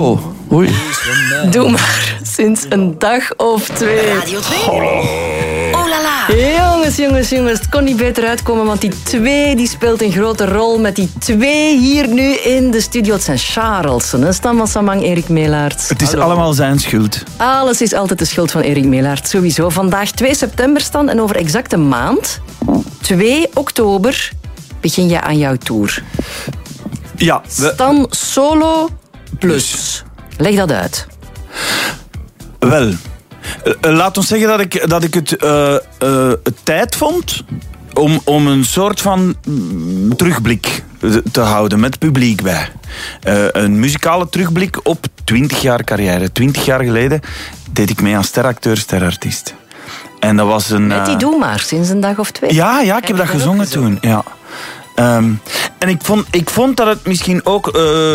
Oh, oei. Doe maar, sinds een dag of 2. Radio 2. Oh la la. Jongens, het kon niet beter uitkomen, want die 2 die speelt een grote rol met die 2 hier nu in de studio. Het zijn Charlesen, hè? Stan van Samang, Erik Meelaert. Het is allemaal zijn schuld. Alles is altijd de schuld van Erik Meelaert, sowieso. Vandaag 2 september, Stan, en over exact een maand, 2 oktober, begin je aan jouw tour. Ja. Stan Solo Plus. Leg dat uit. Wel, laat ons zeggen dat ik het tijd vond om een soort van terugblik te houden met publiek bij. Een muzikale terugblik op 20 jaar carrière. 20 jaar geleden deed ik mee als steracteur, sterartiest. En dat was een... Met die Doe maar, sinds een dag of 2. Ja, ik heb dat gezongen toen. Ja. En ik vond dat het misschien ook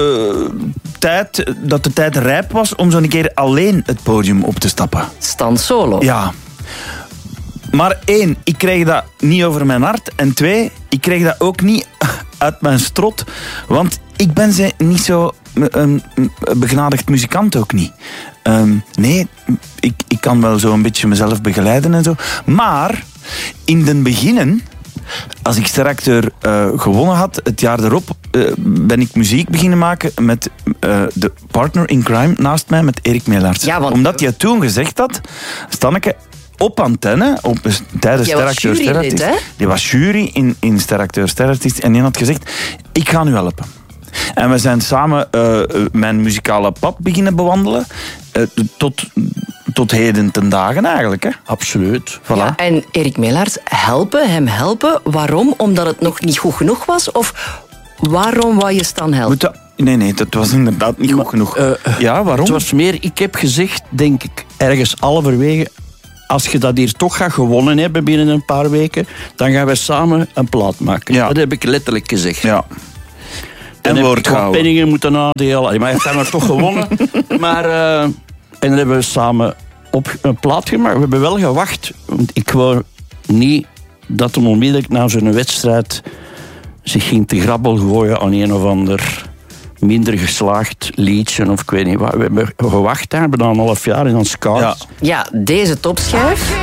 dat de tijd rijp was om zo'n keer alleen het podium op te stappen. Stan Solo. Ja. Maar 1, ik kreeg dat niet over mijn hart. En 2, ik kreeg dat ook niet uit mijn strot. Want ik ben niet zo een begenadigd muzikant ook niet. Nee, ik kan wel zo een beetje mezelf begeleiden en zo. Maar in den beginnen, als ik steracteur gewonnen had, het jaar erop ben ik muziek beginnen maken met de partner in crime naast mij, met Erik Meelaert. Ja, want... Omdat hij toen gezegd had, Stanneke, op antenne, tijdens Steracteur Sterartiest. Die was jury in Steracteur Sterartiest en die had gezegd, ik ga u helpen. En we zijn samen mijn muzikale pad beginnen bewandelen, tot heden ten dagen eigenlijk. Hè? Absoluut. Voilà. Ja, en Erik Meelaert, hem helpen. Waarom? Omdat het nog niet goed genoeg was? Of waarom wou je Stan helpen? Nee, dat was inderdaad niet goed genoeg. Ja, waarom? Het was meer, ik heb gezegd, denk ik, ergens halverwege, als je dat hier toch gaat gewonnen hebben binnen een paar weken, dan gaan we samen een plaat maken. Ja. Dat heb ik letterlijk gezegd. Ja. En En heb ik wat penningen moeten nadelen. Maar hij heeft dan maar toch gewonnen. Maar, en dan hebben we samen op een plaat gemaakt. We hebben wel gewacht. Want ik wou niet dat hem onmiddellijk na zo'n wedstrijd zich ging te grabbel gooien aan een of ander minder geslaagd liedje of ik weet niet wat. We hebben gewacht daar, bijna een half jaar in ons kaart. Ja. Ja, deze topschijf.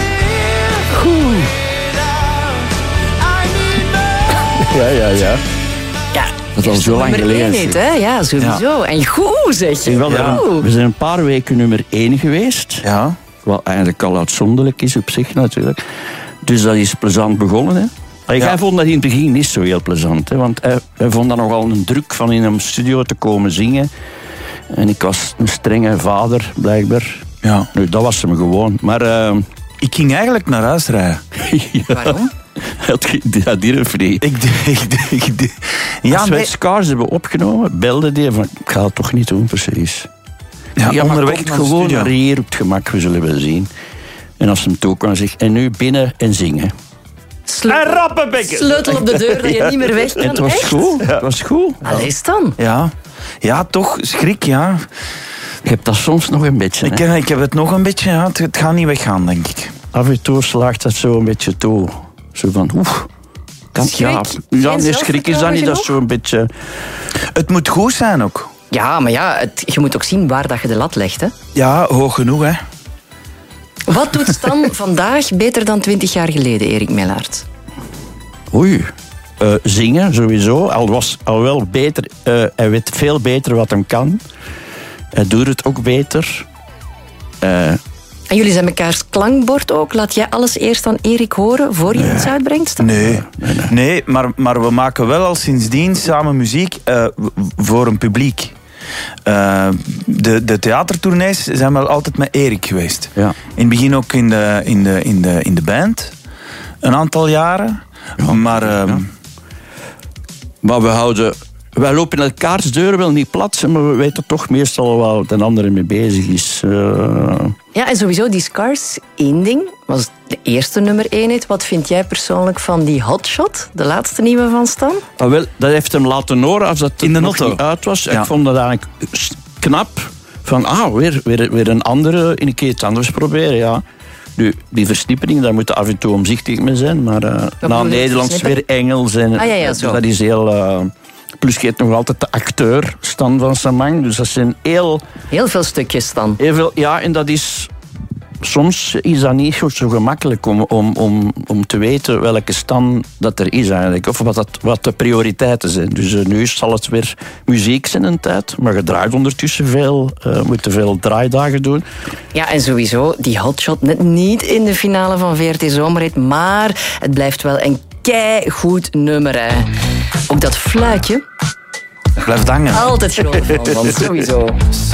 Ja. Ja, Dat is al zo lang nummer geleden. 1 niet, hè? Ja, sowieso. En goed, zeg je. We zijn een paar weken nummer 1 geweest. Ja. Wat eigenlijk al uitzonderlijk is op zich natuurlijk. Dus dat is plezant begonnen. Hè? Hij vond dat in het begin niet zo heel plezant. Hè? Want hij vond dat nogal een druk van in een studio te komen zingen. En ik was een strenge vader, blijkbaar. Ja. Nu, dat was hem gewoon. Maar... Ik ging eigenlijk naar huis rijden. Waarom? Dat durf niet. Als wij Scars hebben opgenomen, belde die van, ik ga het toch niet doen, precies. Ja, maar onderweg komt naar de gewoon studio. naar hier op het gemak, we zullen wel zien. En als ze hem toe kwam, zegt en nu binnen en zingen. En rappenbekken. Sleutel op de deur dat je niet meer weg kan. En het was Echt? goed, het was goed. Allee, Stan. Ja, toch, schrik, ja. Ik heb dat soms nog een beetje. Ik heb het nog een beetje, ja. Het gaat niet weggaan, denk ik. Af en toe slaagt dat zo een beetje toe. Zo van, Schrik? Nee, schrik is dat niet, dat is zo een beetje... Het moet goed zijn ook. Ja, maar ja, je moet ook zien waar dat je de lat legt, hè. Ja, hoog genoeg, hè. Wat doet Stan vandaag beter dan 20 jaar geleden, Erik Meelaert? Zingen, sowieso. Al wel beter. Hij weet veel beter wat hij kan. Hij doet het ook beter. En jullie zijn mekaars klankbord ook. Laat jij alles eerst aan Erik horen voor je iets uitbrengt, Stan? Nee, maar we maken wel al sindsdien samen muziek voor een publiek. De theatertournees zijn wel altijd met Erik geweest. Ja. In het begin ook in de band. Een aantal jaren. Ja, maar wij lopen elkaars deuren wel niet plat, maar we weten toch meestal waar de andere mee bezig is. Ja, en sowieso die Scars, één ding, was de eerste nummer 1 hit. Wat vind jij persoonlijk van die Hotshot, de laatste nieuwe van Stan? Wel, dat heeft hem laten horen als dat in de nog auto niet uit was. Ja. Ik vond dat eigenlijk knap. Van, weer een andere, een keer iets anders proberen, ja. Nu, die versnippering, daar moet je af en toe omzichtig mee zijn. Maar na Nederlands weer Engels. En, ja, zo. dat is heel Plus je hebt nog altijd de acteur Stan van Samang. Dus dat zijn heel veel stukjes dan. heel veel. Ja, en dat is... Soms is dat niet zo gemakkelijk om te weten welke Stan dat er is eigenlijk. Of wat de prioriteiten zijn. Dus nu zal het weer muziek zijn een tijd. Maar je draait ondertussen veel. Moet veel draaidagen doen. Ja, en sowieso die hotshot net niet in de finale van VRT Zomerhit. Maar het blijft wel een keigoed nummer. Hè. Ook dat fluitje. Blijft hangen. Altijd groot van, sowieso.